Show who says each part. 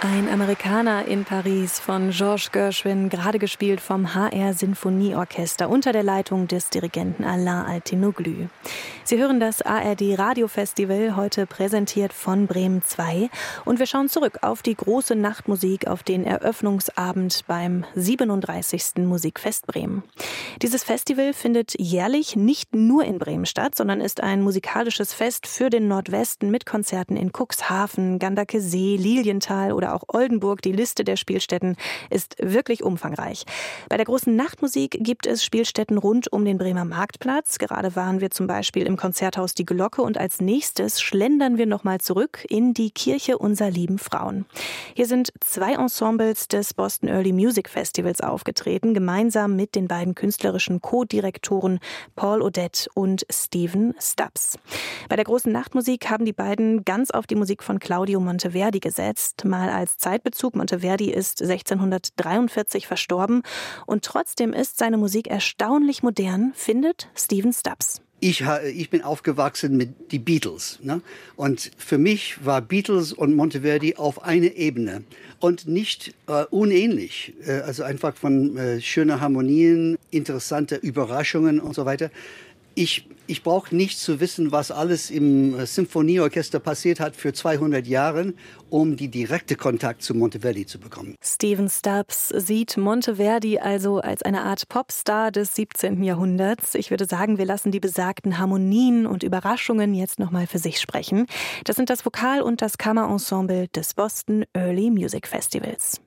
Speaker 1: Ein Amerikaner in Paris von Georges Gershwin, gerade gespielt vom HR Sinfonieorchester unter der Leitung des Dirigenten Alain Altinoglu. Sie hören das ARD Radiofestival, heute präsentiert von Bremen 2. Und wir schauen zurück auf die große Nachtmusik, auf den Eröffnungsabend beim 37. Musikfest Bremen. Dieses Festival findet jährlich nicht nur in Bremen statt, sondern ist ein musikalisches Fest für den Nordwesten mit Konzerten in Cuxhaven, Ganderkesee, Lilienthal oder auch Oldenburg. Die Liste der Spielstätten ist wirklich umfangreich. Bei der großen Nachtmusik gibt es Spielstätten rund um den Bremer Marktplatz. Gerade waren wir zum Beispiel im Konzerthaus Die Glocke und als nächstes schlendern wir nochmal zurück in die Kirche unser lieben Frauen. Hier sind 2 Ensembles des Boston Early Music Festivals aufgetreten, gemeinsam mit den beiden künstlerischen Co-Direktoren Paul Odette und Stephen Stubbs. Bei der großen Nachtmusik haben die beiden ganz auf die Musik von Claudio Monteverdi gesetzt. Mal als Zeitbezug: Monteverdi ist 1643 verstorben und trotzdem ist seine Musik erstaunlich modern, findet Stephen Stubbs.
Speaker 2: Ich bin aufgewachsen mit die Beatles, ne? Und für mich war Beatles und Monteverdi auf einer Ebene und nicht unähnlich. Also einfach von schöner Harmonien, interessante Überraschungen und so weiter. Ich brauche nicht zu wissen, was alles im Symphonieorchester passiert hat für 200 Jahre, um die direkte Kontakt zu Monteverdi zu bekommen.
Speaker 1: Stephen Stubbs sieht Monteverdi also als eine Art Popstar des 17. Jahrhunderts. Ich würde sagen, wir lassen die besagten Harmonien und Überraschungen jetzt nochmal für sich sprechen. Das sind das Vokal- und das Kammerensemble des Boston Early Music Festivals.